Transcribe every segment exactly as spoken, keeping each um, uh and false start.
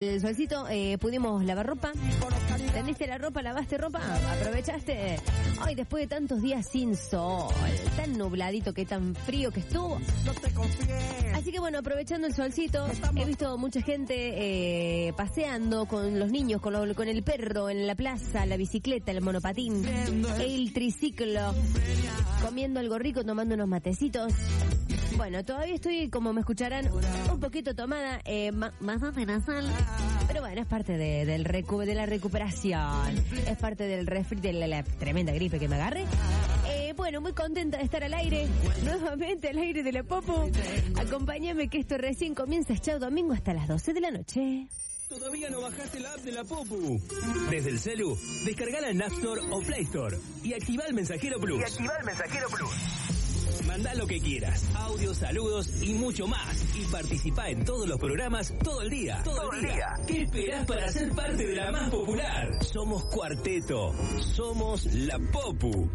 el solcito, eh, pudimos lavar ropa. ¿Tendiste la ropa? ¿Lavaste ropa? ¿Aprovechaste? Ay, después de tantos días sin sol, tan nubladito, que tan frío que estuvo. Así que bueno, aprovechando el solcito, he visto mucha gente eh, paseando con los niños, con, lo, con el perro en la plaza, la bicicleta, el monopatín, el triciclo, comiendo algo rico, tomando unos matecitos. Bueno, todavía estoy, como me escucharán, un poquito tomada, eh, ma- más amenazal. Pero bueno, es parte de, del recu- de la recuperación. Es parte del refri, de la, la tremenda gripe que me agarré. Eh, bueno, muy contenta de estar al aire. Nuevamente al aire de la Popu. Acompáñame que esto recién comienza. Chau, domingo hasta las doce de la noche. ¿Todavía no bajaste la app de la Popu? Desde el celu, descargala en App Store o Play Store y activa el Mensajero Plus. Y activa el Mensajero Plus. Mandá lo que quieras, audios, saludos y mucho más. Y participá en todos los programas todo el día. Todo, todo el día. día. ¿Qué esperás para ser parte de la más popular? Somos Cuarteto. Somos la Popu.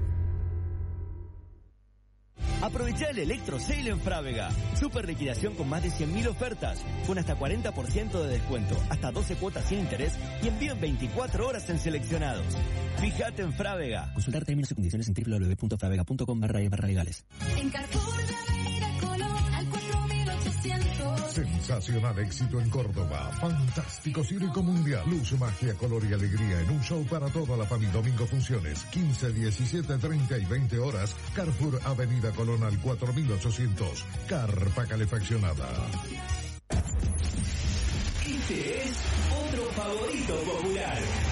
Aprovecha el Electro Sale en Frávega. Super liquidación con más de cien mil ofertas, con hasta cuarenta por ciento de descuento, hasta doce cuotas sin interés y envío en veinticuatro horas en seleccionados. Fíjate en Frávega. Consultar términos y condiciones en doble u doble u doble u punto fravega punto com barra barra legales. En Carrefour de Avenida Colón al cuatro mil ochocientos. Sensacional éxito en Córdoba. Fantástico circo mundial. Luz, magia, color y alegría en un show para toda la familia. Domingo funciones quince, diecisiete, treinta y veinte horas. Carrefour Avenida Colón al cuatro mil ochocientos. Carpa calefaccionada. Este es otro favorito popular.